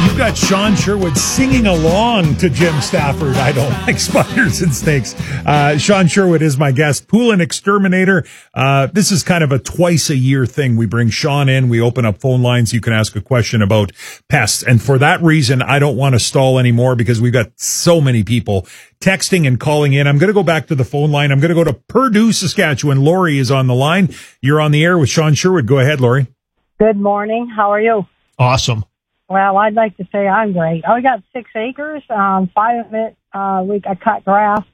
You've got Sean Sherwood singing along to Jim Stafford. I don't like spiders and snakes. Sean Sherwood is my guest, pool and exterminator. This is kind of a twice a year thing. We bring Sean in. We open up phone lines. You can ask a question about pests. And for that reason, I don't want to stall anymore because we've got so many people texting and calling in. I'm going to go back to the phone line. I'm going to go to Purdue, Saskatchewan. Lori is on the line. You're on the air with Sean Sherwood. Go ahead, Lori. Good morning. How are you? Awesome. Well, I'd like to say I'm great. We got 6 acres. 5 of it, I cut grass.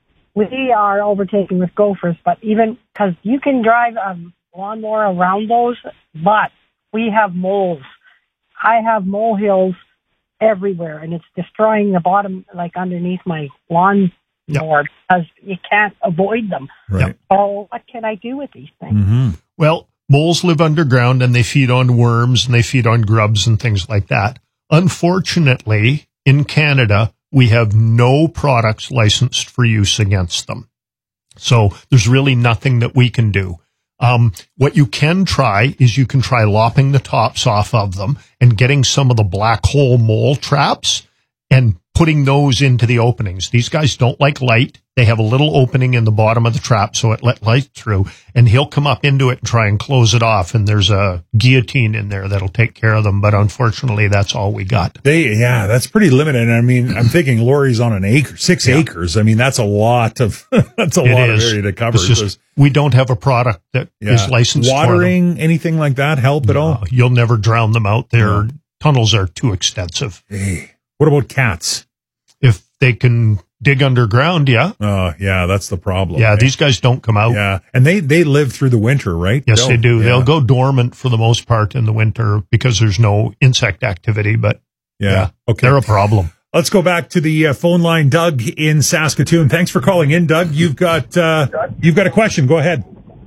We are overtaken with gophers, but even because you can drive a lawnmower around those, but we have moles. I have molehills everywhere, and it's destroying the bottom, like underneath my lawn board, because you can't avoid them. Right. So what can I do with these things? Mm-hmm. Well, moles live underground and they feed on worms and they feed on grubs and things like that. Unfortunately, in Canada, we have no products licensed for use against them. So there's really nothing that we can do. What you can try is you can try lopping the tops off of them and getting some of the black hole mole traps and putting those into the openings. These guys don't like light. They have a little opening in the bottom of the trap so it let light through, and he'll come up into it and try and close it off, and there's a guillotine in there that'll take care of them, but unfortunately that's all we got. That's pretty limited. I mean, I'm thinking Lori's on an acre, 6 acres. I mean, that's a lot of that's a lot of area to cover. It's just, we don't have a product that is licensed. Watering, anything like that help at all? You'll never drown them out. Their tunnels are too extensive. Hey, what about cats? If they can dig underground, that's the problem. Yeah, these guys don't come out. Yeah, and they live through the winter, right? Yes, they do. Yeah. They'll go dormant for the most part in the winter because there's no insect activity, but okay, they're a problem. Let's go back to the phone line. Doug in Saskatoon. Thanks for calling in, Doug. You've got a question. Go ahead.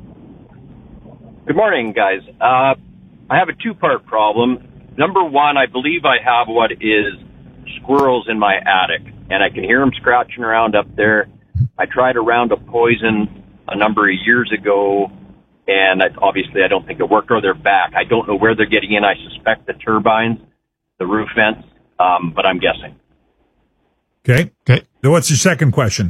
Good morning, guys. I have a 2-part problem. Number one, I believe I have what is squirrels in my attic, and I can hear them scratching around up there. I tried a round of poison a number of years ago, and obviously I don't think it worked, or they're back. I don't know where they're getting in. I suspect the turbines, the roof vents, but I'm guessing. Okay. So what's your second question?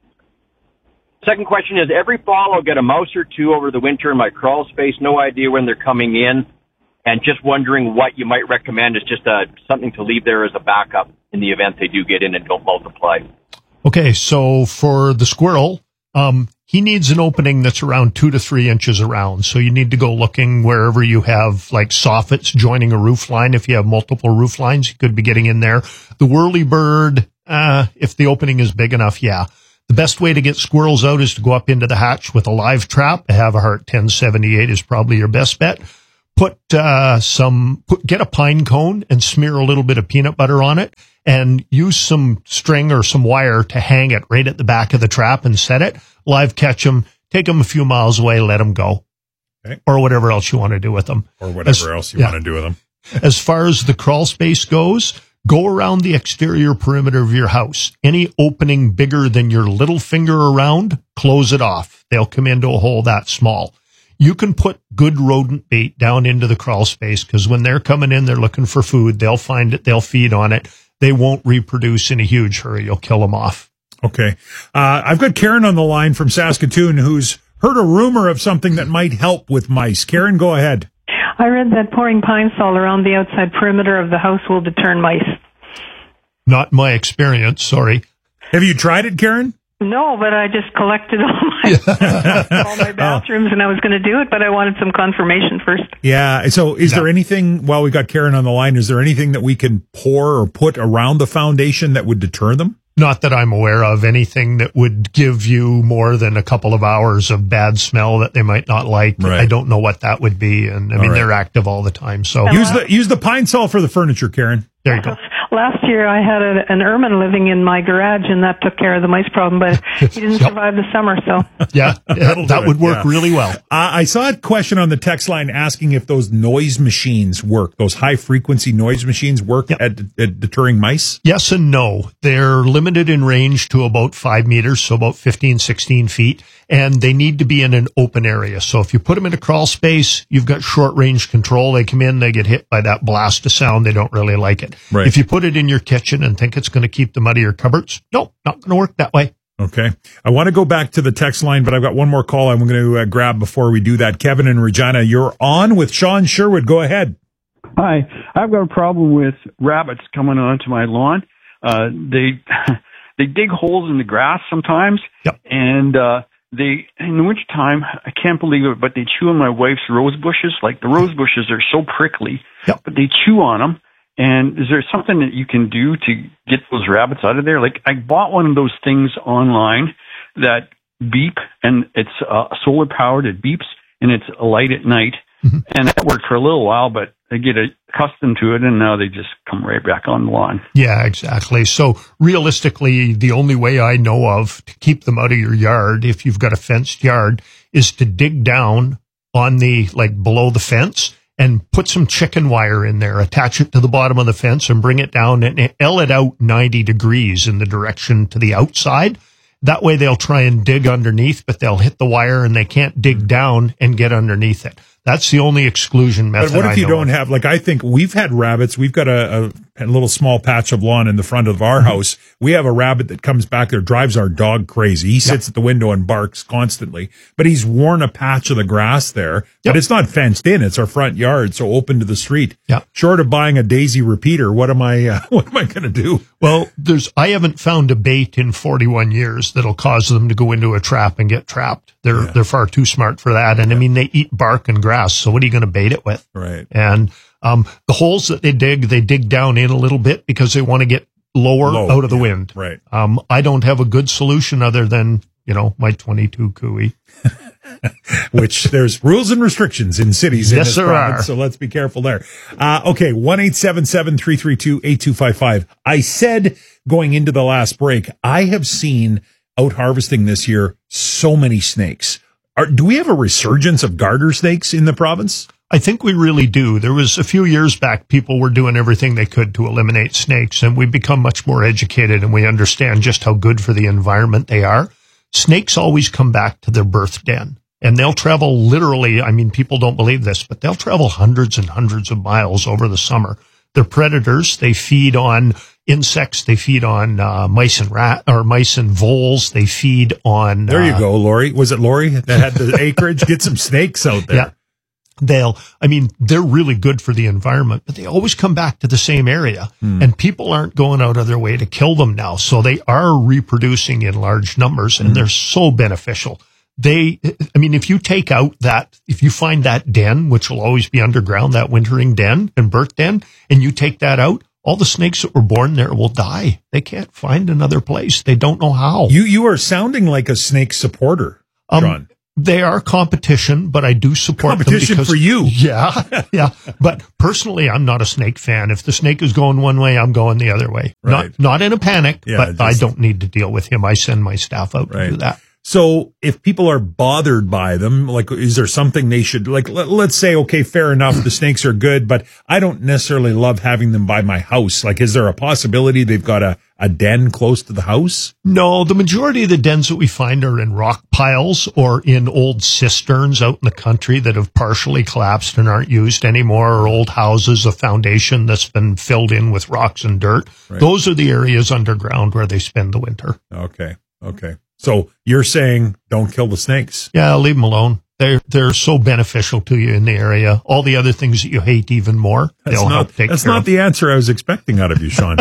Second question is, every fall I'll get a mouse or two over the winter in my crawl space, no idea when they're coming in, and just wondering what you might recommend as just something to leave there as a backup in the event they do get in and don't multiply. Okay, so for the squirrel, he needs an opening that's around 2 to 3 inches around. So you need to go looking wherever you have like soffits joining a roof line. If you have multiple roof lines, you could be getting in there. The whirlybird, if the opening is big enough, The best way to get squirrels out is to go up into the hatch with a live trap. A Havahart 1078 is probably your best bet. Get a pine cone and smear a little bit of peanut butter on it and use some string or some wire to hang it right at the back of the trap and set it. Live catch them, take them a few miles away, let them go. Okay. Or whatever else you want to do with them. Or whatever else you want to do with them. As far as the crawl space goes, go around the exterior perimeter of your house. Any opening bigger than your little finger around, close it off. They'll come into a hole that small. You can put good rodent bait down into the crawl space because when they're coming in, they're looking for food. They'll find it. They'll feed on it. They won't reproduce in a huge hurry. You'll kill them off. Okay. I've got Karen on the line from Saskatoon who's heard a rumor of something that might help with mice. Karen, go ahead. I read that pouring pine sol around the outside perimeter of the house will deter mice. Not my experience. Sorry. Have you tried it, Karen? No, but I just collected all my bathrooms, and I was going to do it, but I wanted some confirmation first. Yeah. So is there anything, while we got Karen on the line, is there anything that we can pour or put around the foundation that would deter them? Not that I'm aware of. Anything that would give you more than a couple of hours of bad smell that they might not like. Right. I don't know what that would be. And I mean, they're active all the time. So use the pine sol for the furniture, Karen. There you go. last year I had an ermine living in my garage, and that took care of the mice problem, but he didn't survive the summer, so. Yeah, that would work really well. I saw a question on the text line asking if those noise machines work, those high-frequency noise machines work at deterring mice? Yes and no. They're limited in range to about 5 meters, so about 15, 16 feet, and they need to be in an open area. So if you put them in a crawl space, you've got short-range control. They come in, they get hit by that blast of sound. They don't really like it. Right. If you put it in your kitchen and think it's going to keep them out of your cupboards, no, not going to work that way. Okay. I want to go back to the text line, but I've got one more call I'm going to grab before we do that. Kevin and Regina, you're on with Sean Sherwood. Go ahead. Hi. I've got a problem with rabbits coming onto my lawn. They dig holes in the grass sometimes. Yep. And they, in the wintertime, I can't believe it, but they chew on my wife's rose bushes. Like, the rose bushes are so prickly, but they chew on them. And is there something that you can do to get those rabbits out of there? Like, I bought one of those things online that beep, and it's solar powered. It beeps, and it's a light at night. And that worked for a little while, but I get accustomed to it, and now they just come right back on the lawn. Yeah, exactly. So realistically, the only way I know of to keep them out of your yard, if you've got a fenced yard, is to dig down on the, like, below the fence and put some chicken wire in there, attach it to the bottom of the fence and bring it down and L it out 90 degrees in the direction to the outside. That way they'll try and dig underneath, but they'll hit the wire and they can't dig down and get underneath it. That's the only exclusion method. But what if you don't have, like, I think we've had rabbits. We've got a little small patch of lawn in the front of our house. We have a rabbit that comes back there, drives our dog crazy. He sits at the window and barks constantly, but he's worn a patch of the grass there, but it's not fenced in. It's our front yard, so open to the street. Short of buying a Daisy repeater, what am I going to do? Well, I haven't found a bait in 41 years that'll cause them to go into a trap and get trapped. They're far too smart for that. And I mean, they eat bark and grass. So what are you going to bait it with? Right. And the holes that they dig down in a little bit because they want to get lower out of the wind. Right. I don't have a good solution other than, my 22 Cooey. Which there's rules and restrictions in cities in this province, are. so let's be careful there. Okay, 1-877-332-8255. I said going into the last break, I have seen out harvesting this year so many snakes. Do we have a resurgence of garter snakes in the province? I think we really do. There was a few years back, people were doing everything they could to eliminate snakes, and we've become much more educated and we understand just how good for the environment they are. Snakes always come back to their birth den, and they'll travel literally, I mean, people don't believe this, but they'll travel hundreds and hundreds of miles over the summer. They're predators. They feed on insects. They feed on mice and voles. They feed on... There you go, Lori. Was it Lori that had the acreage? Get some snakes out there. Yeah. They're really good for the environment, but they always come back to the same area, and people aren't going out of their way to kill them now. So they are reproducing in large numbers, and they're so beneficial. If you find that den, which will always be underground, that wintering den and birth den, and you take that out, all the snakes that were born there will die. They can't find another place. They don't know how. You are sounding like a snake supporter, John. They are competition, but I do support competition them for you. Yeah. But personally, I'm not a snake fan. If the snake is going one way, I'm going the other way. Right. Not in a panic, but I don't need to deal with him. I send my staff out to do that. So if people are bothered by them, like, is there something they should, like, let's say, okay, fair enough, the snakes are good, but I don't necessarily love having them by my house. Like, is there a possibility they've got a den close to the house? No, the majority of the dens that we find are in rock piles or in old cisterns out in the country that have partially collapsed and aren't used anymore, or old houses, a foundation that's been filled in with rocks and dirt. Right. Those are the areas underground where they spend the winter. Okay. So you're saying don't kill the snakes? Yeah, leave them alone. They're so beneficial to you in the area. All the other things that you hate even more, they'll help take care of. That's not the answer I was expecting out of you, Sean.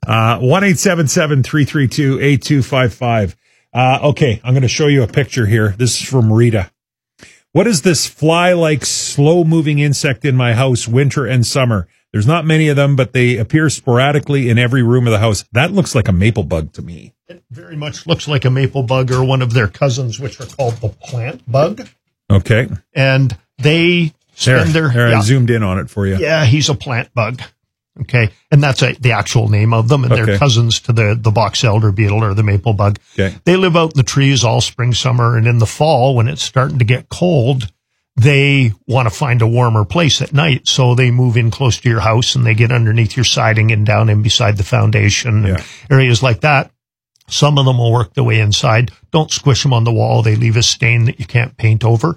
1-877-332-8255. Okay, I'm going to show you a picture here. This is from Rita. What is this fly-like, slow-moving insect in my house, winter and summer? There's not many of them, but they appear sporadically in every room of the house. That looks like a maple bug to me. It very much looks like a maple bug or one of their cousins, which are called the plant bug. Okay. And they spend I zoomed in on it for you. Yeah, he's a plant bug. Okay. And that's the actual name of them. And they're cousins to the box elder beetle or the maple bug. Okay. They live out in the trees all spring, summer. And in the fall, when it's starting to get cold, they want to find a warmer place at night. So they move in close to your house and they get underneath your siding and down in beside the foundation and areas like that. Some of them will work their way inside. Don't squish them on the wall. They leave a stain that you can't paint over.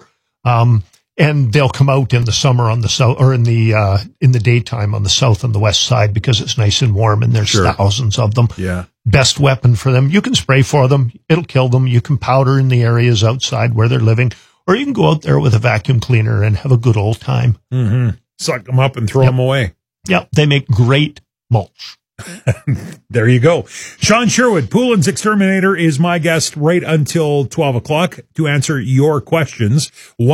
And they'll come out in the summer on the south, or in the daytime on the south and the west side because it's nice and warm and there's thousands of them. Yeah. Best weapon for them. You can spray for them. It'll kill them. You can powder in the areas outside where they're living, or you can go out there with a vacuum cleaner and have a good old time. Mm-hmm. Suck them up and throw them away. Yep. They make great mulch. There you go. Sean Sherwood, Poulin's Exterminator, is my guest right until 12 o'clock to answer your questions.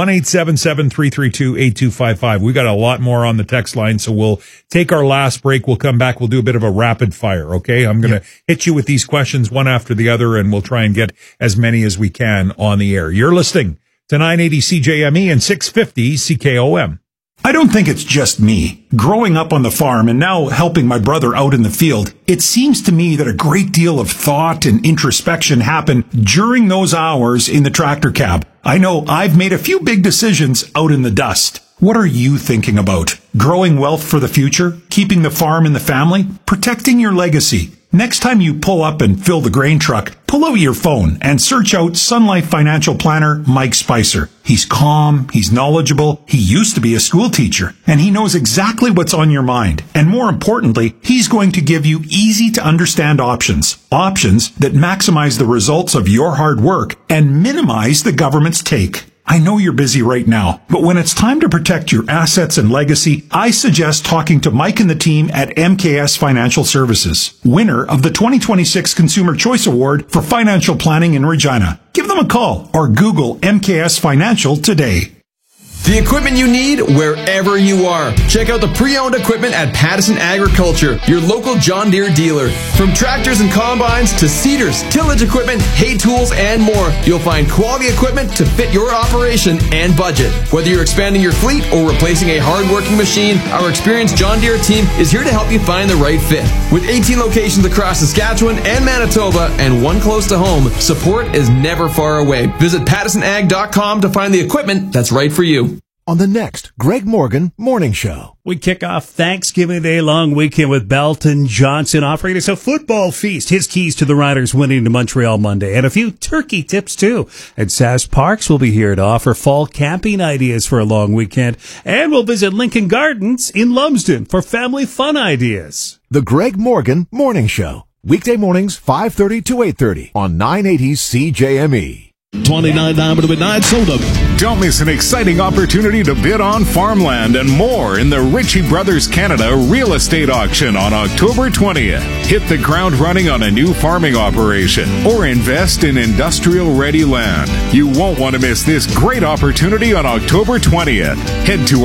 1-877-332-8255. We got a lot more on the text line, so we'll take our last break. We'll come back. We'll do a bit of a rapid fire, okay? I'm going to hit you with these questions one after the other, and we'll try and get as many as we can on the air. You're listening to 980 CJME and 650 CKOM. I don't think it's just me. Growing up on the farm and now helping my brother out in the field, it seems to me that a great deal of thought and introspection happen during those hours in the tractor cab. I know I've made a few big decisions out in the dust. What are you thinking about? Growing wealth for the future? Keeping the farm in the family? Protecting your legacy? Next time you pull up and fill the grain truck, pull out your phone and search out Sun Life Financial Planner Mike Spicer. He's calm, he's knowledgeable, he used to be a school teacher, and he knows exactly what's on your mind. And more importantly, he's going to give you easy to understand options. Options that maximize the results of your hard work and minimize the government's take. I know you're busy right now, but when it's time to protect your assets and legacy, I suggest talking to Mike and the team at MKS Financial Services, winner of the 2026 Consumer Choice Award for Financial Planning in Regina. Give them a call or Google MKS Financial today. The equipment you need wherever you are. Check out the pre-owned equipment at Pattison Agriculture, your local John Deere dealer. From tractors and combines to seeders, tillage equipment, hay tools, and more, you'll find quality equipment to fit your operation and budget. Whether you're expanding your fleet or replacing a hard-working machine, our experienced John Deere team is here to help you find the right fit. With 18 locations across Saskatchewan and Manitoba and one close to home, support is never far away. Visit PattisonAg.com to find the equipment that's right for you. On the next Greg Morgan Morning Show. We kick off Thanksgiving Day long weekend with Belton Johnson offering us a football feast. His keys to the Riders winning to Montreal Monday. And a few turkey tips, too. And Sask Parks will be here to offer fall camping ideas for a long weekend. And we'll visit Lincoln Gardens in Lumsden for family fun ideas. The Greg Morgan Morning Show. Weekday mornings, 5:30 to 8:30 on 980 CJME. 29 diamond midnight sold up. Don't miss an exciting opportunity to bid on farmland and more in the Ritchie Brothers Canada real estate auction on October 20th. Hit the ground running on a new farming operation or invest in industrial ready land. You won't want to miss this great opportunity on October 20th. Head to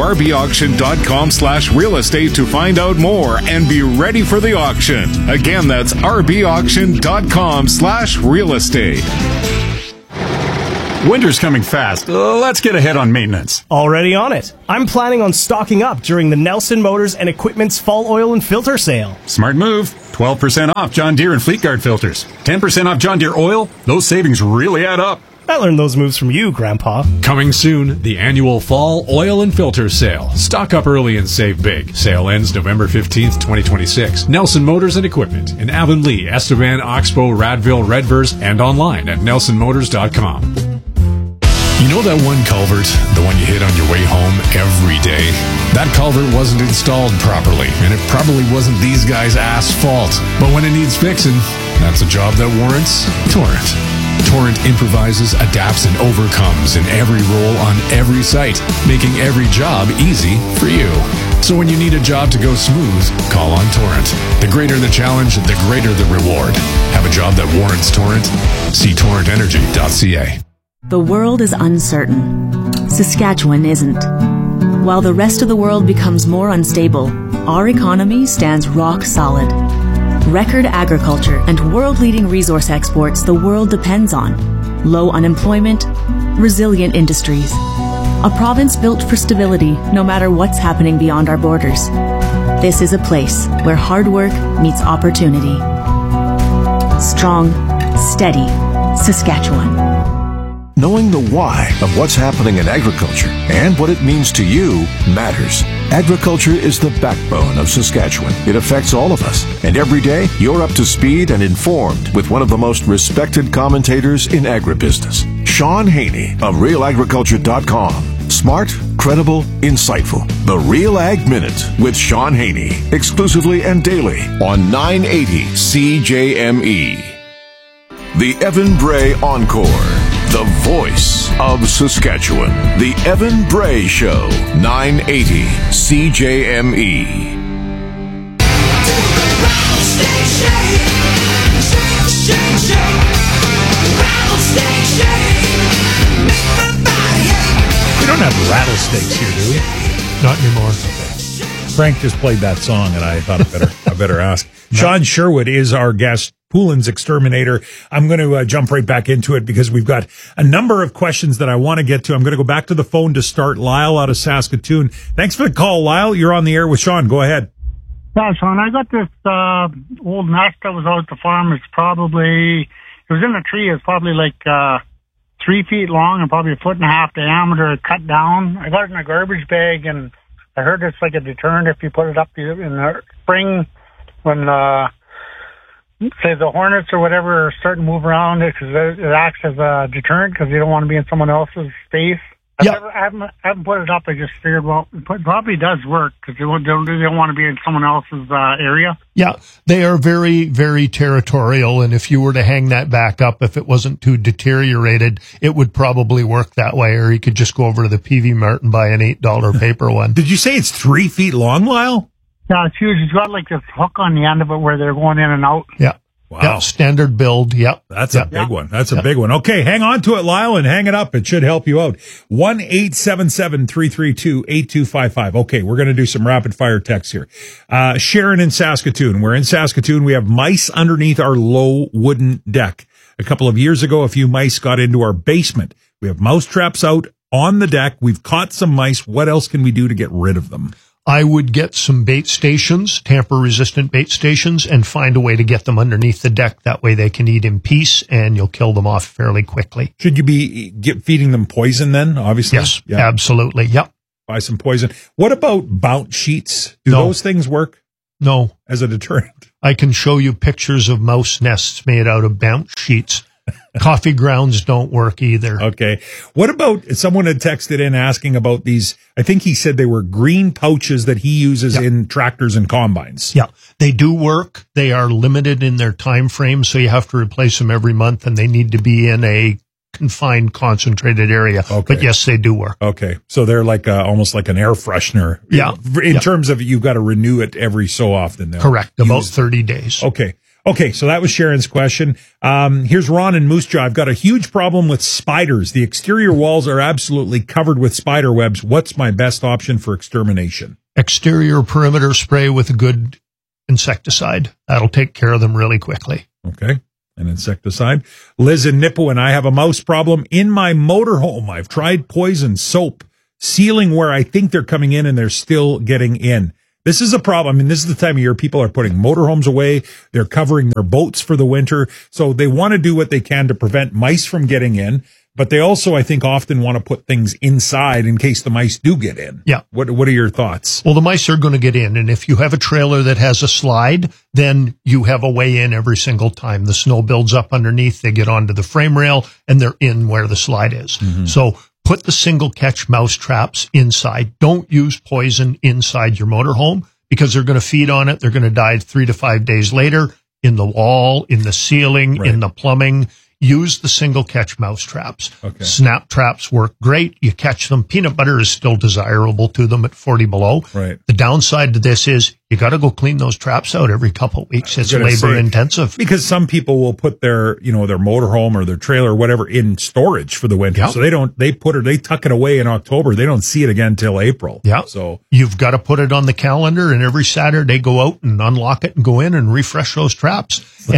rbauction.com/real estate to find out more and be ready for the auction. Again, that's rbauction.com/real estate. Winter's coming fast. Let's get ahead on maintenance. Already on it. I'm planning on stocking up during the Nelson Motors and Equipment's Fall Oil and Filter Sale. Smart move. 12% off John Deere and Fleetguard filters. 10% off John Deere oil. Those savings really add up. I learned those moves from you, Grandpa. Coming soon, the annual Fall Oil and Filter Sale. Stock up early and save big. Sale ends November 15th, 2026. Nelson Motors and Equipment in Avonlea, Estevan, Oxbow, Radville, Redvers, and online at nelsonmotors.com. You know that one culvert, the one you hit on your way home every day? That culvert wasn't installed properly, and it probably wasn't these guys' fault. But when it needs fixing, that's a job that warrants Torrent. Torrent improvises, adapts, and overcomes in every role on every site, making every job easy for you. So when you need a job to go smooth, call on Torrent. The greater the challenge, the greater the reward. Have a job that warrants Torrent? See torrentenergy.ca. The world is uncertain. Saskatchewan isn't. While the rest of the world becomes more unstable, our economy stands rock solid. Record agriculture and world-leading resource exports the world depends on. Low unemployment, resilient industries. A province built for stability no matter what's happening beyond our borders. This is a place where hard work meets opportunity. Strong, steady Saskatchewan. Knowing the why of what's happening in agriculture and what it means to you matters. Agriculture is the backbone of Saskatchewan. It affects all of us. And every day, you're up to speed and informed with one of the most respected commentators in agribusiness, Sean Haney of RealAgriculture.com. Smart, credible, insightful. The Real Ag Minute with Sean Haney. Exclusively and daily on 980 CJME. The Evan Bray Encore. The voice of Saskatchewan. The Evan Bray Show. 980 CJME. We don't have rattlesnakes here, do we? Not anymore. Frank just played that song, and I thought I better ask. No. Sean Sherwood is our guest, Poulin's exterminator. I'm going to jump right back into it because we've got a number of questions that I want to get to. I'm going to go back to the phone to start. Lyle out of Saskatoon. Thanks for the call, Lyle. You're on the air with Sean. Go ahead. Yeah, Sean, I got this old nest that was out at the farm. It was in a tree. It's probably like 3 feet long and probably 1.5 feet diameter, cut down. I got it in a garbage bag, and I heard it's like a deterrent if you put it up in the spring when, say, the hornets or whatever are starting to move around it, because it acts as a deterrent because you don't want to be in someone else's space. I haven't put it up. I just figured, well, it probably does work because they don't want to be in someone else's area. Yeah, they are very, very territorial, and if you were to hang that back up, if it wasn't too deteriorated, it would probably work that way, or you could just go over to the PV Mart and buy an $8 paper one. Did you say it's 3 feet long, Lyle? Yeah, it's huge. It's got like this hook on the end of it where they're going in and out. Yeah. Wow. Yep, standard build. Yep. That's a big one. That's a big one. Okay, hang on to it, Lyle, and hang it up. It should help you out. 1-877-332-8255. Okay, we're going to do some rapid fire texts here. Sharon in Saskatoon. We're in Saskatoon. We have mice underneath our low wooden deck. A couple of years ago, a few mice got into our basement. We have mouse traps out on the deck. We've caught some mice. What else can we do to get rid of them? I would get some bait stations, tamper-resistant bait stations, and find a way to get them underneath the deck. That way they can eat in peace, and you'll kill them off fairly quickly. Should you be feeding them poison then, obviously? Yes, absolutely. Yep. Buy some poison. What about bounce sheets? Do those things work? No. As a deterrent? I can show you pictures of mouse nests made out of bounce sheets. Coffee grounds don't work either. Okay. What about, someone had texted in asking about these, I think he said they were green pouches that he uses in tractors and combines. Yeah, they do work. They are limited in their time frame, so you have to replace them every month, and they need to be in a confined, concentrated area. Okay. But yes, they do work. Okay. So they're like almost like an air freshener. Yeah. In terms of you've got to renew it every so often. Correct. About 30 days. Okay. Okay, so that was Sharon's question. Here's Ron in Moose Jaw. I've got a huge problem with spiders. The exterior walls are absolutely covered with spider webs. What's my best option for extermination? Exterior perimeter spray with a good insecticide. That'll take care of them really quickly. Okay, an insecticide. Liz in Nipawin, I have a mouse problem in my motorhome. I've tried poison soap, sealing where I think they're coming in, and they're still getting in. This is a problem. I mean, this is the time of year people are putting motorhomes away. They're covering their boats for the winter. So they want to do what they can to prevent mice from getting in. But they also, I think, often want to put things inside in case the mice do get in. Yeah. What are your thoughts? Well, the mice are going to get in. And if you have a trailer that has a slide, then you have a way in every single time. The snow builds up underneath. They get onto the frame rail and they're in where the slide is. Mm-hmm. So put the single catch mouse traps inside. Don't use poison inside your motorhome because they're going to feed on it. They're going to die 3 to 5 days later in the wall, in the ceiling, in the plumbing. Use the single catch mouse traps. Okay. Snap traps work great. You catch them. Peanut butter is still desirable to them at 40 below. Right. The downside to this is you got to go clean those traps out every couple of weeks. It's labor intensive. Because some people will put their, their motorhome or their trailer or whatever in storage for the winter. Yep. So they tuck it away in October. They don't see it again till April. Yeah. So you've got to put it on the calendar, and every Saturday go out and unlock it and go in and refresh those traps. And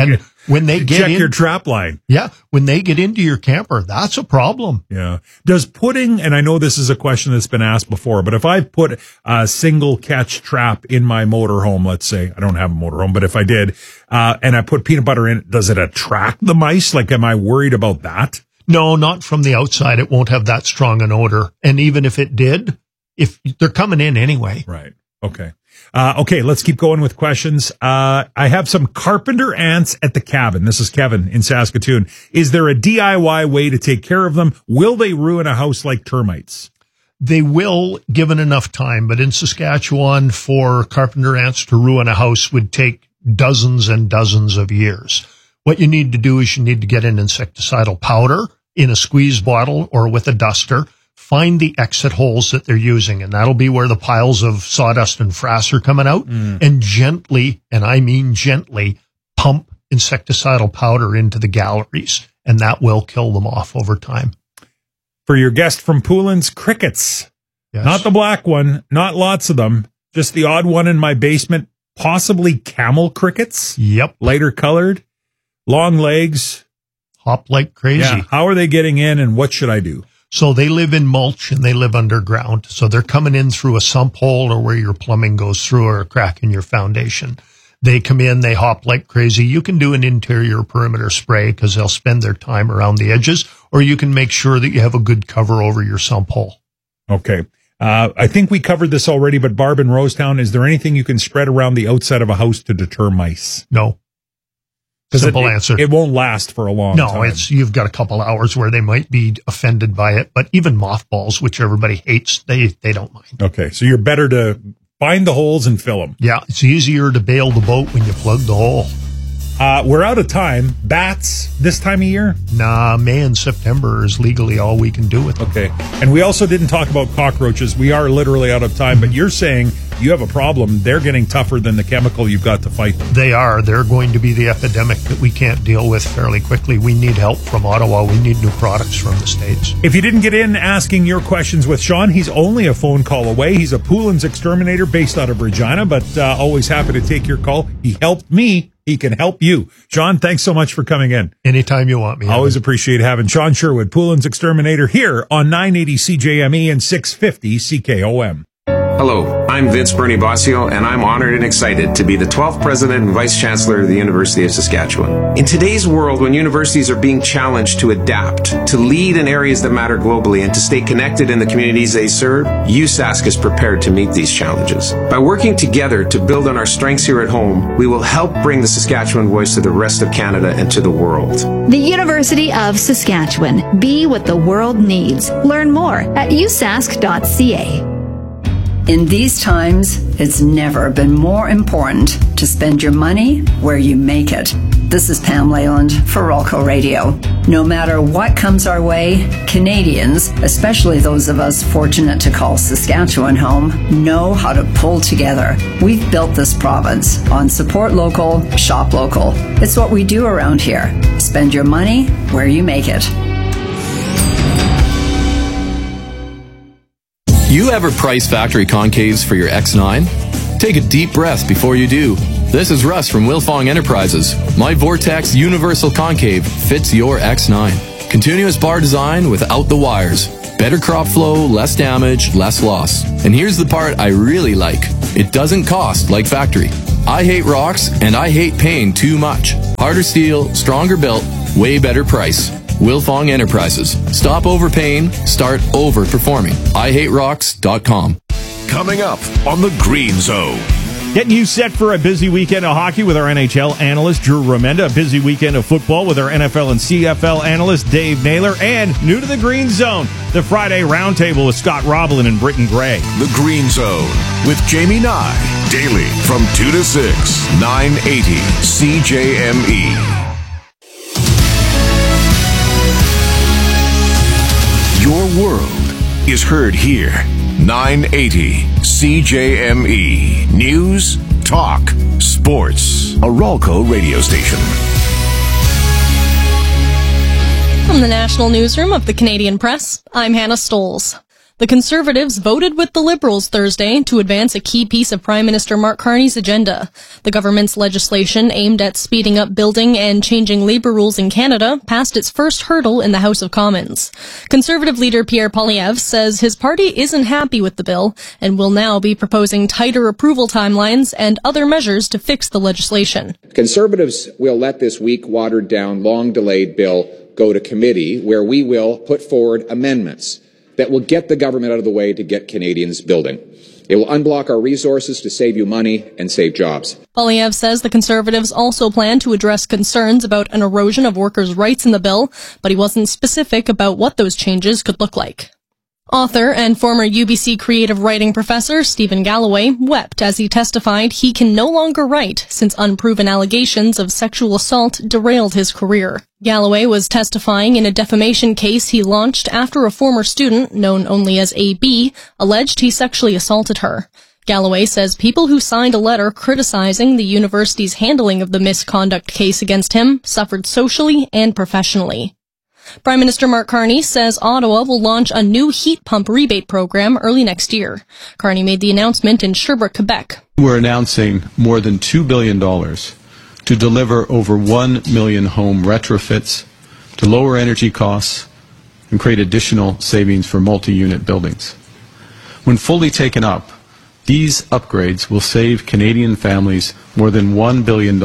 When they get check your trap line. Yeah. When they get into your camper, that's a problem. Yeah. Does putting, and I know this is a question that's been asked before, but if I put a single catch trap in my motorhome, let's say, I don't have a motorhome, but if I did, and I put peanut butter in it, does it attract the mice? Like, am I worried about that? No, not from the outside. It won't have that strong an odor. And even if it did, if they're coming in anyway. Right. Okay. Okay, let's keep going with questions. I have some carpenter ants at the cabin. This is Kevin in Saskatoon. Is there a DIY way to take care of them? Will they ruin a house like termites? They will, given enough time. But in Saskatchewan, for carpenter ants to ruin a house would take dozens and dozens of years. What you need to do is you need to get an insecticidal powder in a squeeze bottle or with a duster. Find the exit holes that they're using, and that'll be where the piles of sawdust and frass are coming out, and gently, and I mean gently, pump insecticidal powder into the galleries, and that will kill them off over time. For your guest from Poulin's, crickets. Yes. Not the black one, not lots of them, just the odd one in my basement, possibly camel crickets. Yep. Lighter colored, long legs. Hop like crazy. Yeah. How are they getting in, and what should I do? So they live in mulch and they live underground. So they're coming in through a sump hole or where your plumbing goes through or a crack in your foundation. They come in, they hop like crazy. You can do an interior perimeter spray because they'll spend their time around the edges, or you can make sure that you have a good cover over your sump hole. Okay. I think we covered this already, but Barb in Rosetown, is there anything you can spread around the outside of a house to deter mice? No. Simple answer. It won't last for a long time. No, you've got a couple hours where they might be offended by it, but even mothballs, which everybody hates, they don't mind. Okay, so you're better to find the holes and fill them. Yeah, it's easier to bail the boat when you plug the hole. We're out of time. Bats this time of year? Nah, May and September is legally all we can do with them. Okay. And we also didn't talk about cockroaches. We are literally out of time, but you're saying you have a problem. They're getting tougher than the chemical you've got to fight them. They are. They're going to be the epidemic that we can't deal with fairly quickly. We need help from Ottawa. We need new products from the States. If you didn't get in asking your questions with Sean, he's only a phone call away. He's a Poulin's exterminator based out of Regina, but always happy to take your call. He helped me. He can help you. Sean, thanks so much for coming in. Anytime you want me. Always appreciate having Sean Sherwood, Poulin's exterminator, here on 980 CJME and 650 CKOM. Hello, I'm Vince Bernie Bossio, and I'm honored and excited to be the 12th President and Vice Chancellor of the University of Saskatchewan. In today's world, when universities are being challenged to adapt, to lead in areas that matter globally, and to stay connected in the communities they serve, USask is prepared to meet these challenges. By working together to build on our strengths here at home, we will help bring the Saskatchewan voice to the rest of Canada and to the world. The University of Saskatchewan. Be what the world needs. Learn more at usask.ca. In these times, it's never been more important to spend your money where you make it. This is Pam Leyland for Rolco Radio. No matter what comes our way, Canadians, especially those of us fortunate to call Saskatchewan home, know how to pull together. We've built this province on support local, shop local. It's what we do around here. Spend your money where you make it. You ever price factory concaves for your X9? Take a deep breath before you do. This is Russ from Wilfong Enterprises. My Vortex Universal Concave fits your X9. Continuous bar design without the wires. Better crop flow, less damage, less loss. And here's the part I really like. It doesn't cost like factory. I hate rocks and I hate paying too much. Harder steel, stronger built, way better price. Wilfong Enterprises. Stop overpaying, start overperforming. IHateRocks.com. Coming up on the Green Zone. Getting you set for a busy weekend of hockey with our NHL analyst, Drew Remenda. A busy weekend of football with our NFL and CFL analyst, Dave Naylor. And new to the Green Zone, the Friday Roundtable with Scott Roblin and Britton Gray. The Green Zone with Jamie Nye. Daily from 2 to 6, 980 CJME. Your world is heard here. 980 CJME. News, talk, sports. A Rolco radio station. From the National Newsroom of the Canadian Press, I'm Hannah Stoles. The Conservatives voted with the Liberals Thursday to advance a key piece of Prime Minister Mark Carney's agenda. The government's legislation aimed at speeding up building and changing labour rules in Canada passed its first hurdle in the House of Commons. Conservative leader Pierre Poilievre says his party isn't happy with the bill and will now be proposing tighter approval timelines and other measures to fix the legislation. Conservatives will let this weak, watered-down, long-delayed bill go to committee, where we will put forward amendments that will get the government out of the way to get Canadians building. It will unblock our resources to save you money and save jobs. Poilievre says the Conservatives also plan to address concerns about an erosion of workers' rights in the bill, but he wasn't specific about what those changes could look like. Author and former UBC creative writing professor Stephen Galloway wept as he testified he can no longer write since unproven allegations of sexual assault derailed his career. Galloway was testifying in a defamation case he launched after a former student, known only as AB, alleged he sexually assaulted her. Galloway says people who signed a letter criticizing the university's handling of the misconduct case against him suffered socially and professionally. Prime Minister Mark Carney says Ottawa will launch a new heat pump rebate program early next year. Carney made the announcement in Sherbrooke, Quebec. We're announcing more than $2 billion to deliver over 1 million home retrofits, to lower energy costs, and create additional savings for multi-unit buildings. When fully taken up, these upgrades will save Canadian families more than $1 billion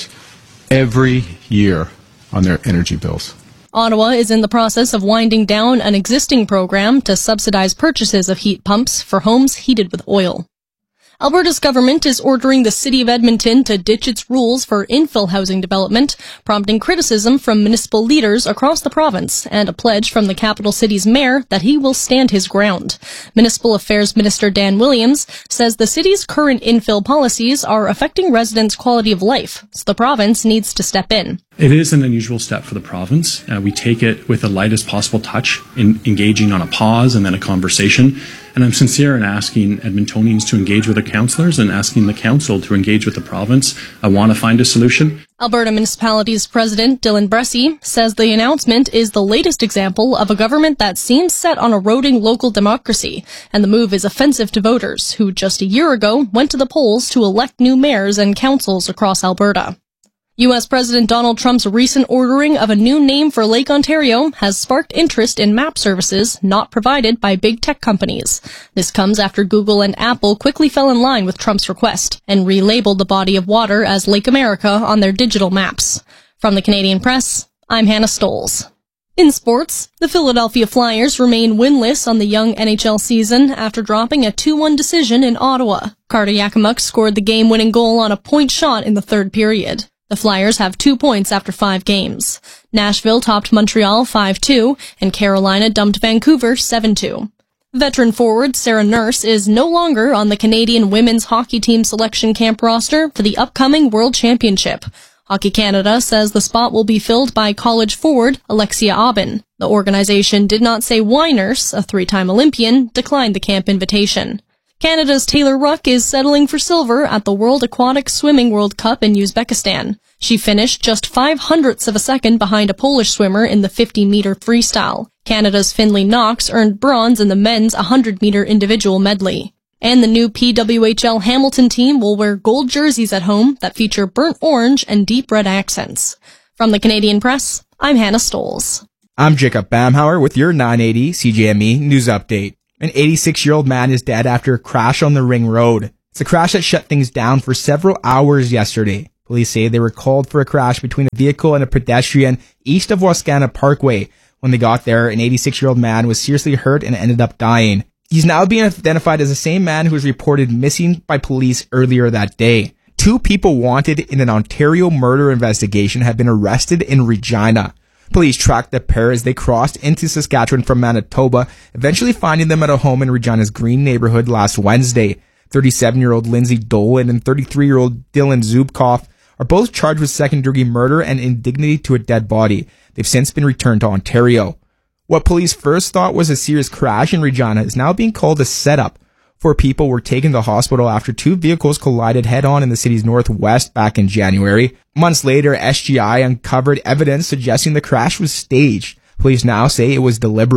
every year on their energy bills. Ottawa is in the process of winding down an existing program to subsidize purchases of heat pumps for homes heated with oil. Alberta's government is ordering the City of Edmonton to ditch its rules for infill housing development, prompting criticism from municipal leaders across the province and a pledge from the capital city's mayor that he will stand his ground. Municipal Affairs Minister Dan Williams says the city's current infill policies are affecting residents' quality of life, so the province needs to step in. It is an unusual step for the province. We take it with the lightest possible touch in engaging on a pause and then a conversation. And I'm sincere in asking Edmontonians to engage with their councillors and asking the council to engage with the province. I want to find a solution. Alberta Municipalities President Dylan Bressie says the announcement is the latest example of a government that seems set on eroding local democracy, and the move is offensive to voters who just a year ago went to the polls to elect new mayors and councils across Alberta. U.S. President Donald Trump's recent ordering of a new name for Lake Ontario has sparked interest in map services not provided by big tech companies. This comes after Google and Apple quickly fell in line with Trump's request and relabeled the body of water as Lake America on their digital maps. From the Canadian Press, I'm Hannah Stoles. In sports, the Philadelphia Flyers remain winless on the young NHL season after dropping a 2-1 decision in Ottawa. Carter Yakimuk scored the game-winning goal on a point shot in the third period. The Flyers have 2 points after 5 games. Nashville topped Montreal 5-2, and Carolina dumped Vancouver 7-2. Veteran forward Sarah Nurse is no longer on the Canadian women's hockey team selection camp roster for the upcoming World Championship. Hockey Canada says the spot will be filled by college forward Alexia Aubin. The organization did not say why Nurse, a 3-time Olympian, declined the camp invitation. Canada's Taylor Ruck is settling for silver at the World Aquatic Swimming World Cup in Uzbekistan. She finished just 0.05 of a second behind a Polish swimmer in the 50-meter freestyle. Canada's Finlay Knox earned bronze in the men's 100-meter individual medley. And the new PWHL Hamilton team will wear gold jerseys at home that feature burnt orange and deep red accents. From the Canadian Press, I'm Hannah Stoles. I'm Jacob Bamhauer with your 980 CJME News Update. An 86-year-old man is dead after a crash on the Ring Road. It's a crash that shut things down for several hours yesterday. Police say they were called for a crash between a vehicle and a pedestrian east of Wascana Parkway. When they got there, an 86-year-old man was seriously hurt and ended up dying. He's now being identified as the same man who was reported missing by police earlier that day. 2 people wanted in an Ontario murder investigation have been arrested in Regina. Police tracked the pair as they crossed into Saskatchewan from Manitoba, eventually finding them at a home in Regina's Green neighborhood last Wednesday. 37-year-old Lindsay Dolan and 33-year-old Dylan Zubkoff are both charged with second-degree murder and indignity to a dead body. They've since been returned to Ontario. What police first thought was a serious crash in Regina is now being called a setup. 4 people were taken to hospital after 2 vehicles collided head-on in the city's northwest back in January. Months later, SGI uncovered evidence suggesting the crash was staged. Police now say it was deliberate.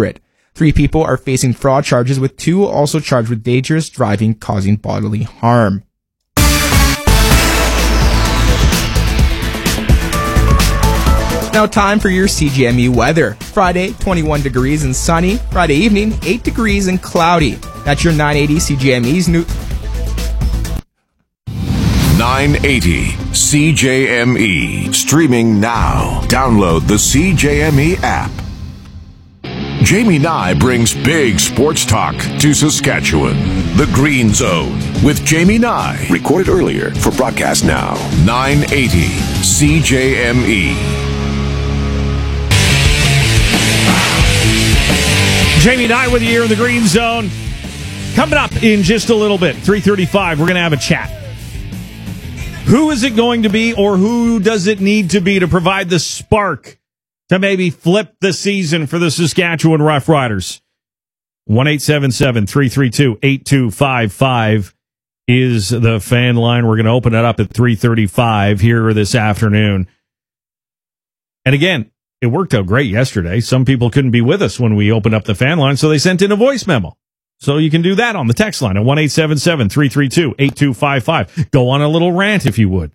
3 people are facing fraud charges, with 2 also charged with dangerous driving causing bodily harm. Now time for your CJME weather. Friday, 21 degrees and sunny. Friday evening, 8 degrees and cloudy. That's your 980 CJME's new... 980 CJME. Streaming now. Download the CJME app. Jamie Nye brings big sports talk to Saskatchewan. The Green Zone with Jamie Nye. Recorded earlier for broadcast now. 980 CJME. Jamie Nye with you here in the Green Zone. Coming up in just a little bit, 3:35, we're going to have a chat. Who is it going to be, or who does it need to be to provide the spark to maybe flip the season for the Saskatchewan Roughriders? 1-877-332-8255 is the fan line. We're going to open it up at 3:35 here this afternoon. And again, it worked out great yesterday. Some people couldn't be with us when we opened up the fan line, so they sent in a voice memo. So you can do that on the text line at 1-877-332-8255. Go on a little rant if you would.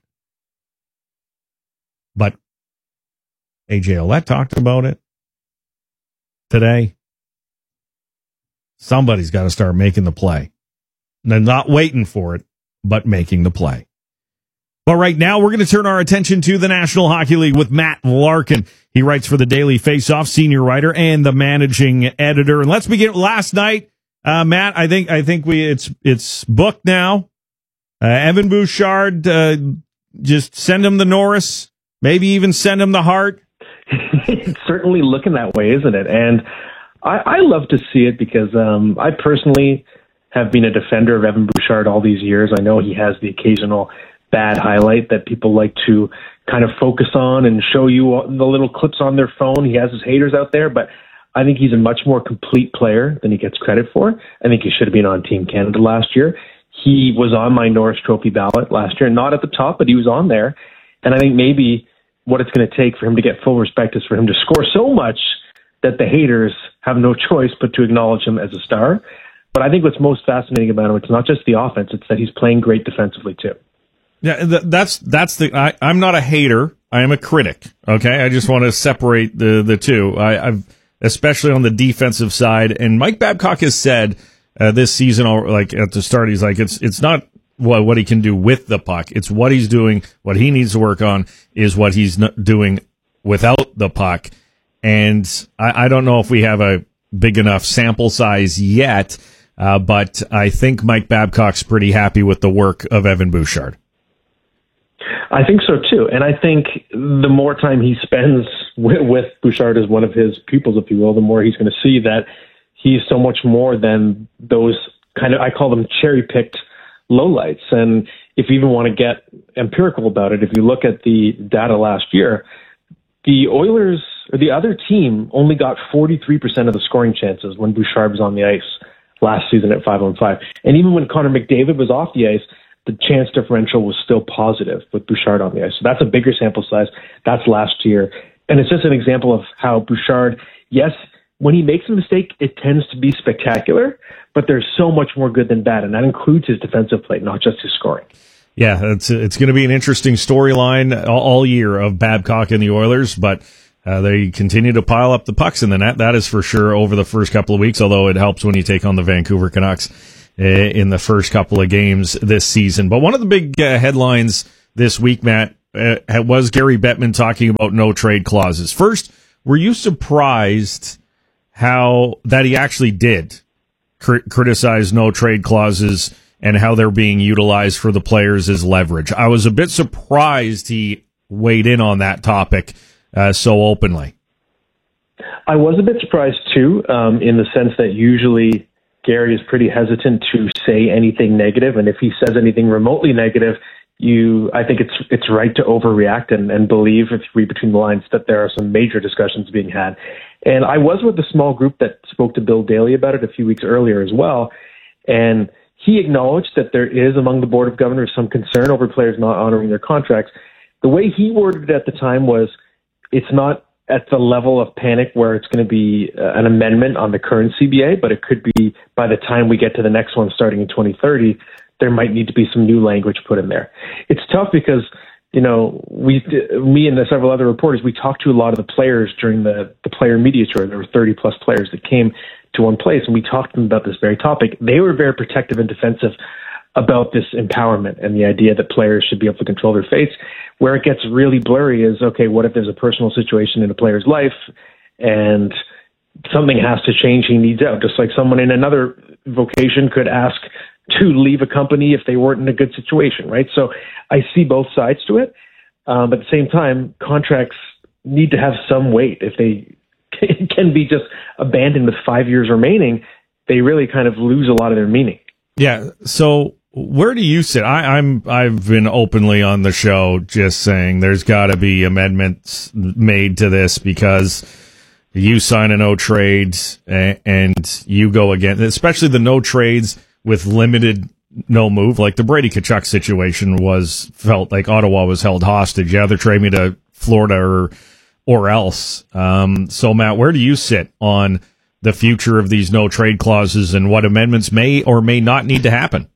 But AJ Ouellette talked about it today. Somebody's got to start making the play. They're not waiting for it, but making the play. But right now, we're going to turn our attention to the National Hockey League with Matt Larkin. He writes for the Daily Faceoff, senior writer and the managing editor. And let's begin last night. Matt, I think it's booked now. Evan Bouchard, just send him the Norris, maybe even send him the Hart. It's certainly looking that way, isn't it? And I love to see it because I personally have been a defender of Evan Bouchard all these years. I know he has the occasional bad highlight that people like to kind of focus on and show you the little clips on their phone. He has his haters out there, but I think he's a much more complete player than he gets credit for. I think he should have been on Team Canada last year. He was on my Norris Trophy ballot last year, not at the top, but he was on there. And I think maybe what it's going to take for him to get full respect is for him to score so much that the haters have no choice but to acknowledge him as a star. But I think what's most fascinating about him, it's not just the offense, it's that he's playing great defensively too. Yeah, I'm not a hater. I am a critic. Okay, I just want to separate the two. I've especially on the defensive side. And Mike Babcock has said this season, like at the start, he's like, it's not what he can do with the puck. It's what he's doing. What he needs to work on is what he's doing without the puck. And I don't know if we have a big enough sample size yet, but I think Mike Babcock's pretty happy with the work of Evan Bouchard. I think so too, and I think the more time he spends with Bouchard as one of his pupils, if you will, the more he's going to see that he's so much more than those kind of, I call them cherry-picked lowlights. And if you even want to get empirical about it, if you look at the data last year, the Oilers, or the other team, only got 43% of the scoring chances when Bouchard was on the ice last season at 5-on-5. And even when Connor McDavid was off the ice, the chance differential was still positive with Bouchard on the ice. So that's a bigger sample size. That's last year. And it's just an example of how Bouchard, yes, when he makes a mistake, it tends to be spectacular, but there's so much more good than bad, and that includes his defensive play, not just his scoring. Yeah, it's going to be an interesting storyline all year of Babcock and the Oilers, but they continue to pile up the pucks in the net. That is for sure over the first couple of weeks, although it helps when you take on the Vancouver Canucks in the first couple of games this season. But one of the big headlines this week, Matt, was Gary Bettman talking about no trade clauses. First, were you surprised that he actually did criticize no trade clauses and how they're being utilized for the players as leverage? I was a bit surprised he weighed in on that topic so openly. I was a bit surprised too, in the sense that usually Gary is pretty hesitant to say anything negative, and if he says anything remotely negative, I think it's right to overreact and believe, if you read between the lines, that there are some major discussions being had. And I was with a small group that spoke to Bill Daly about it a few weeks earlier as well, and he acknowledged that there is among the Board of Governors some concern over players not honoring their contracts. The way he worded it at the time was, it's not at the level of panic where it's going to be an amendment on the current CBA, but it could be by the time we get to the next one starting in 2030, there might need to be some new language put in there. It's tough because, me and several other reporters, we talked to a lot of the players during the player media tour. There were 30 plus players that came to one place, and we talked to them about this very topic. They were very protective and defensive about this empowerment and the idea that players should be able to control their fates. Where it gets really blurry is, okay, what if there's a personal situation in a player's life and something has to change, he needs out, just like someone in another vocation could ask to leave a company if they weren't in a good situation, right? So I see both sides to it. But at the same time, contracts need to have some weight. If they can be just abandoned with 5 years remaining, they really kind of lose a lot of their meaning. Yeah. So where do you sit? I've been openly on the show just saying there's got to be amendments made to this because you sign a no trades and you go again, especially the no trades with limited no move. Like the Brady Tkachuk situation felt like Ottawa was held hostage. You either trade me to Florida or else. So Matt, where do you sit on the future of these no trade clauses and what amendments may or may not need to happen?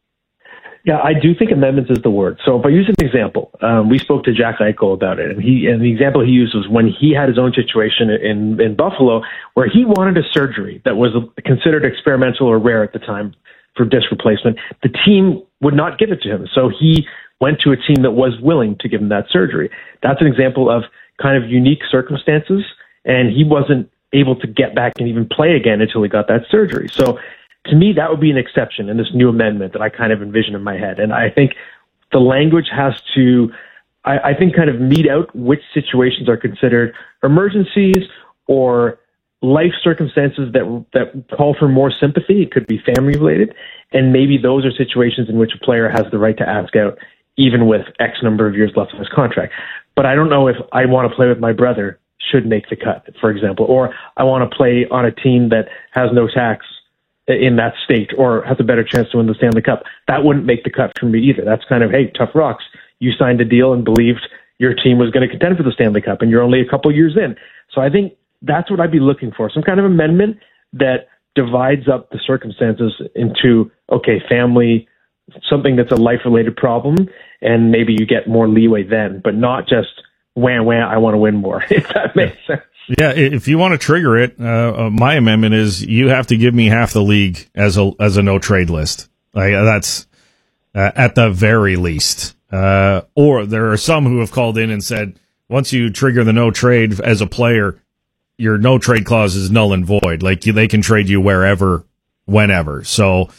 Yeah, I do think amendments is the word. So if I use an example, we spoke to Jack Eichel about it, and the example he used was when he had his own situation in Buffalo where he wanted a surgery that was considered experimental or rare at the time for disc replacement. The team would not give it to him, so he went to a team that was willing to give him that surgery. That's an example of kind of unique circumstances, and he wasn't able to get back and even play again until he got that surgery. So to me, that would be an exception in this new amendment that I kind of envision in my head. And I think the language has to, I think, kind of mete out which situations are considered emergencies or life circumstances that call for more sympathy. It could be family related. And maybe those are situations in which a player has the right to ask out, even with X number of years left on his contract. But I don't know if I want to play with my brother should make the cut, for example, or I want to play on a team that has no tax in that state or has a better chance to win the Stanley Cup. That wouldn't make the cut for me either. That's kind of, hey, tough rocks. You signed a deal and believed your team was going to contend for the Stanley Cup, and you're only a couple years in. So I think that's what I'd be looking for, some kind of amendment that divides up the circumstances into, okay, family, something that's a life-related problem, and maybe you get more leeway then, but not just, wham, wham, I want to win more, if that makes sense. Yeah, if you want to trigger it, my amendment is you have to give me half the league as a no trade list. Like that's at the very least. Or there are some who have called in and said once you trigger the no trade as a player, your no trade clause is null and void. Like they can trade you wherever, whenever. So,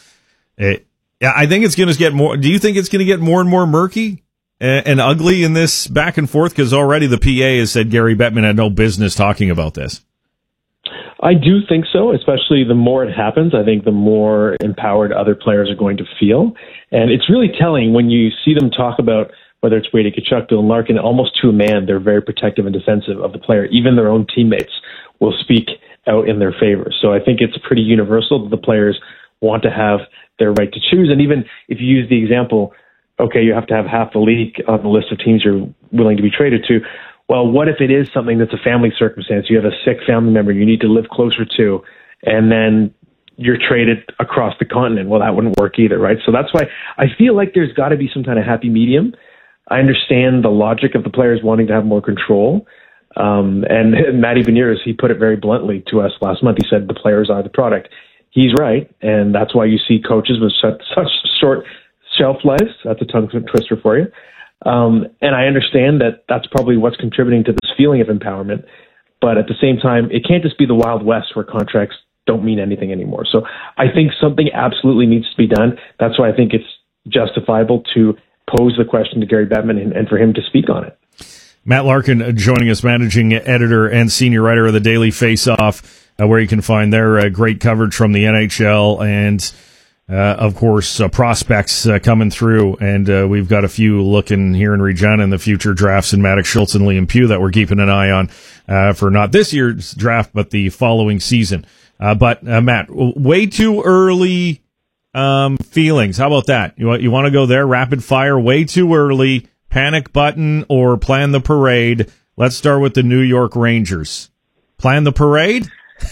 I think it's going to get more. Do you think it's going to get more and more murky and ugly in this back and forth? Because already the PA has said Gary Bettman had no business talking about this. I do think so, especially the more it happens, I think the more empowered other players are going to feel. And it's really telling when you see them talk about whether it's Brady Tkachuk, Dylan Larkin, almost to a man, they're very protective and defensive of the player. Even their own teammates will speak out in their favor. So I think it's pretty universal that the players want to have their right to choose. And even if you use the example, okay, you have to have half the league on the list of teams you're willing to be traded to. Well, what if it is something that's a family circumstance? You have a sick family member you need to live closer to, and then you're traded across the continent. Well, that wouldn't work either, right? So that's why I feel like there's got to be some kind of happy medium. I understand the logic of the players wanting to have more control. And Matty Beniers, he put it very bluntly to us last month. He said the players are the product. He's right, and that's why you see coaches with such short shelf lives. That's a tongue twister for you. And I understand that that's probably what's contributing to this feeling of empowerment. But at the same time, it can't just be the Wild West where contracts don't mean anything anymore. So I think something absolutely needs to be done. That's why I think it's justifiable to pose the question to Gary Bettman and for him to speak on it. Matt Larkin joining us, managing editor and senior writer of the Daily Face-Off, where you can find their great coverage from the NHL and of course, prospects coming through, and we've got a few looking here in Regina in the future drafts in Maddox Schultz and Liam Pugh that we're keeping an eye on for not this year's draft, but the following season. But Matt, way too early feelings. How about that? You want to go there? Rapid fire, way too early, panic button, or plan the parade? Let's start with the New York Rangers. Plan the parade?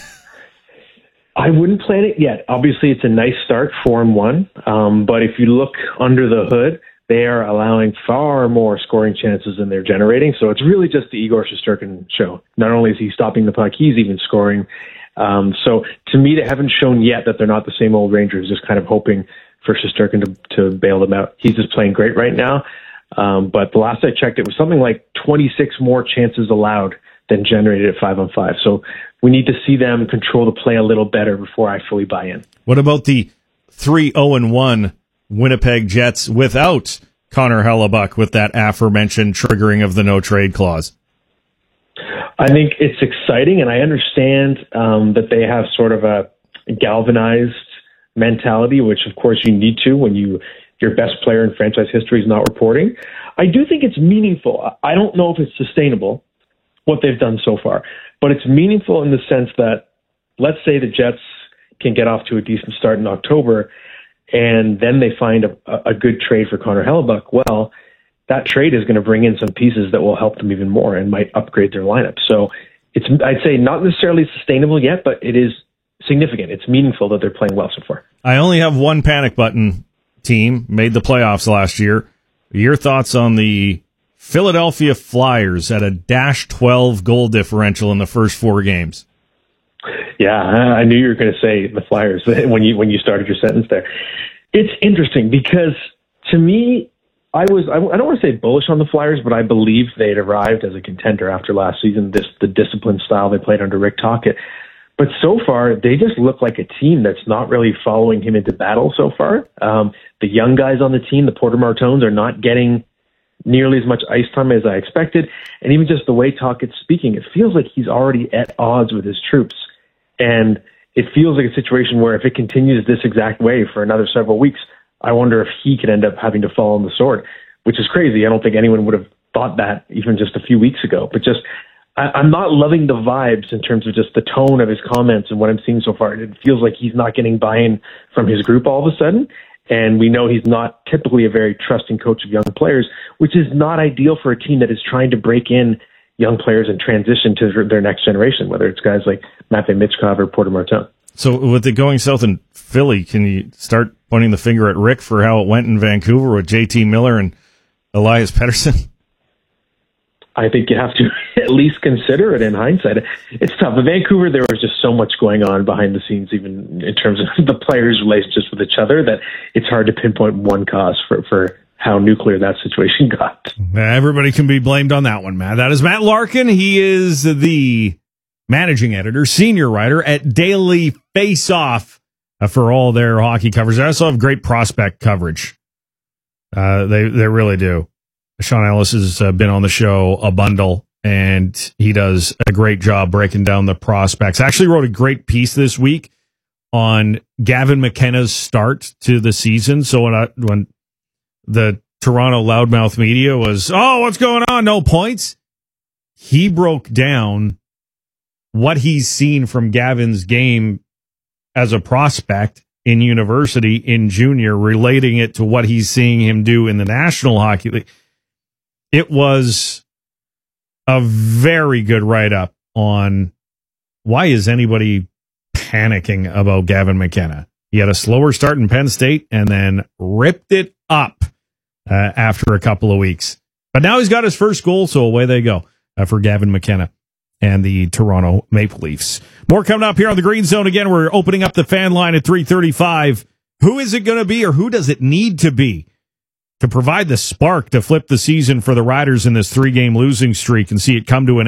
I wouldn't plan it yet. Obviously, it's a nice start, 4-1. But if you look under the hood, they are allowing far more scoring chances than they're generating. So it's really just the Igor Shesterkin show. Not only is he stopping the puck, he's even scoring. So to me, they haven't shown yet that they're not the same old Rangers, just kind of hoping for Shesterkin to bail them out. He's just playing great right now. But the last I checked, it was something like 26 more chances allowed than generated at 5-on-5. So we need to see them control the play a little better before I fully buy in. What about the 3-0-1 Winnipeg Jets without Connor Hellebuck with that aforementioned triggering of the no-trade clause? I think it's exciting, and I understand that they have sort of a galvanized mentality, which, of course, you need to when your best player in franchise history is not reporting. I do think it's meaningful. I don't know if it's sustainable, what they've done so far, but it's meaningful in the sense that, let's say the Jets can get off to a decent start in October, and then they find a good trade for Connor Hellebuck. Well, that trade is going to bring in some pieces that will help them even more and might upgrade their lineup. So I'd say not necessarily sustainable yet, but it is significant. It's meaningful that they're playing well so far. I only have one panic button team, made the playoffs last year. Your thoughts on the Philadelphia Flyers at a -12 goal differential in the first 4 games? Yeah, I knew you were going to say the Flyers when you started your sentence there. It's interesting because to me, I don't want to say bullish on the Flyers, but I believe they'd arrived as a contender after last season, the disciplined style they played under Rick Tocchet. But so far, they just look like a team that's not really following him into battle so far. The young guys on the team, the Porter Martones, are not getting nearly as much ice time as I expected. And even just the way Tocchet's speaking, it feels like he's already at odds with his troops. And it feels like a situation where if it continues this exact way for another several weeks, I wonder if he could end up having to fall on the sword, which is crazy. I don't think anyone would have thought that even just a few weeks ago. But just, I'm not loving the vibes in terms of just the tone of his comments and what I'm seeing so far. It feels like he's not getting buy-in from his group all of a sudden. And we know he's not typically a very trusting coach of young players, which is not ideal for a team that is trying to break in young players and transition to their next generation, whether it's guys like Matvei Michkov or Porter Martin. So with it going south in Philly, can you start pointing the finger at Rick for how it went in Vancouver with JT Miller and Elias Pettersson? I think you have to at least consider it in hindsight. It's tough. In Vancouver, there was just so much going on behind the scenes, even in terms of the players' relationships with each other, that it's hard to pinpoint one cause for how nuclear that situation got. Everybody can be blamed on that one, Matt. That is Matt Larkin. He is the managing editor, senior writer at Daily Face-Off for all their hockey coverage. They also have great prospect coverage. They really do. Sean Ellis has been on the show a bundle, and he does a great job breaking down the prospects. I actually wrote a great piece this week on Gavin McKenna's start to the season. So when the Toronto loudmouth media was, oh, what's going on? No points. He broke down what he's seen from Gavin's game as a prospect in university, in junior, relating it to what he's seeing him do in the National Hockey League. It was a very good write-up on why is anybody panicking about Gavin McKenna. He had a slower start in Penn State and then ripped it up after a couple of weeks. But now he's got his first goal, so away they go for Gavin McKenna and the Toronto Maple Leafs. More coming up here on the Green Zone. Again, we're opening up the fan line at 3:35. Who is it going to be, or who does it need to be to provide the spark to flip the season for the Riders in this 3-game losing streak and see it come to an